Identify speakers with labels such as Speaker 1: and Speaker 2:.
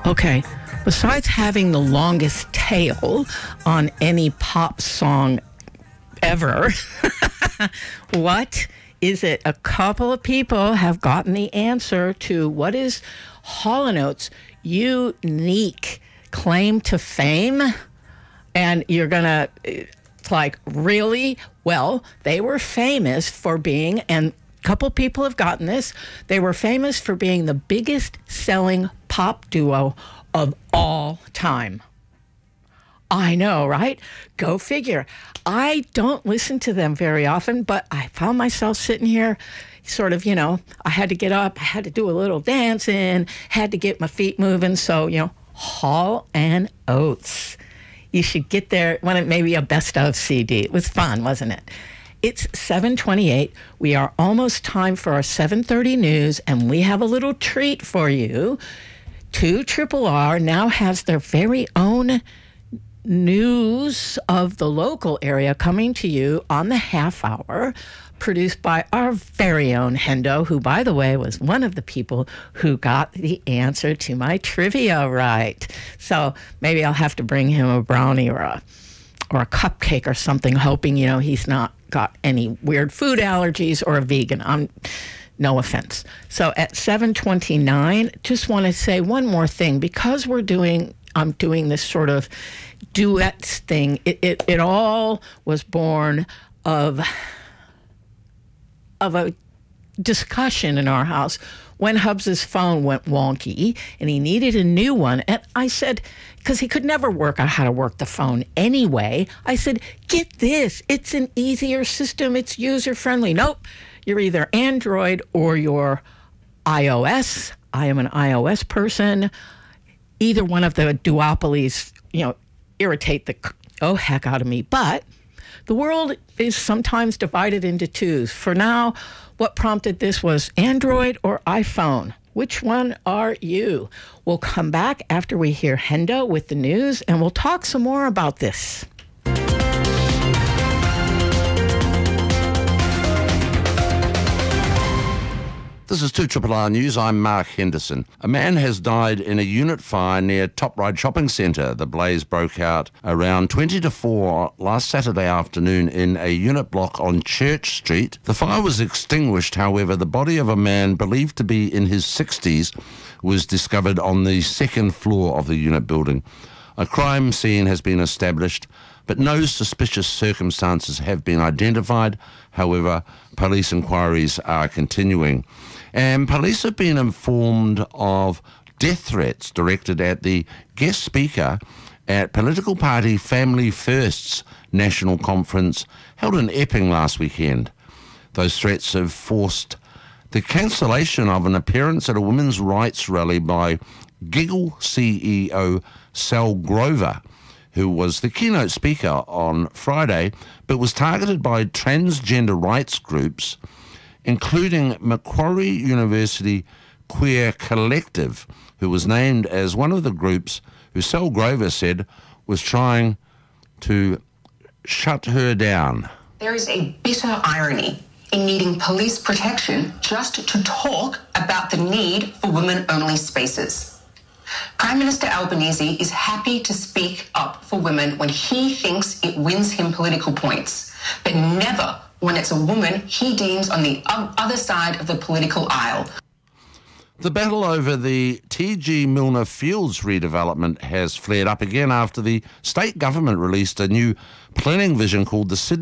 Speaker 1: Okay, besides having the longest tail on any pop song ever, what is it? A couple of people have gotten the answer to what is Hall & Oates' unique claim to fame. And you're going to, it's like, really? Well, they were famous for being, and a couple people have gotten this, they were famous for being the biggest selling pop duo of all time. I know, right? Go figure. I don't listen to them very often, but I found myself sitting here sort of, I had to get up, I had to do a little dancing, had to get my feet moving. So, Hall & Oates. You should get there when it may be a best of CD. It was fun, wasn't it? It's 7:28. We are almost time for our 7:30 news, and we have a little treat for you. 2 R now has their very own news of the local area coming to you on the half hour, produced by our very own Hendo, who, by the way, was one of the people who got the answer to my trivia right. So maybe I'll have to bring him a brownie or a cupcake or something, hoping, he's not got any weird food allergies or a vegan. No offense. So at 7:29, just want to say one more thing. Because I'm doing this sort of duets thing, it all was born of a discussion in our house when Hubs's phone went wonky and he needed a new one. And I said, because he could never work out how to work the phone anyway, I said, get this. It's an easier system. It's user-friendly. Nope. You're either Android or you're iOS. I am an iOS person. Either one of the duopolies, irritate the heck out of me. But the world is sometimes divided into twos. For now, what prompted this was Android or iPhone. Which one are you? We'll come back after we hear Hendo with the news, and we'll talk some more about this.
Speaker 2: This is 2RR News. I'm Mark Henderson. A man has died in a unit fire near Top Ryde Shopping Centre. The blaze broke out around 20 to 4 last Saturday afternoon in a unit block on Church Street. The fire was extinguished, however. The body of a man believed to be in his 60s was discovered on the second floor of the unit building. A crime scene has been established, but no suspicious circumstances have been identified. However, police inquiries are continuing. And police have been informed of death threats directed at the guest speaker at political party Family First's national conference held in Epping last weekend. Those threats have forced the cancellation of an appearance at a women's rights rally by Giggle CEO Sal Grover, who was the keynote speaker on Friday, but was targeted by transgender rights groups, including Macquarie University Queer Collective, who was named as one of the groups who Sal Grover said was trying to shut her down.
Speaker 3: There is a bitter irony in needing police protection just to talk about the need for women-only spaces. Prime Minister Albanese is happy to speak up for women when he thinks it wins him political points, but never when it's a woman he deems on the other side of the political aisle.
Speaker 2: The battle over the T.G. Milner Fields redevelopment has flared up again after the state government released a new planning vision called the Sydney